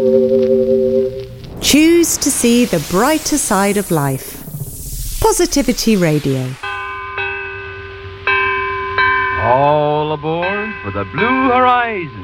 Choose to see the brighter side of life. Positivity Radio. All aboard for the Blue Horizon.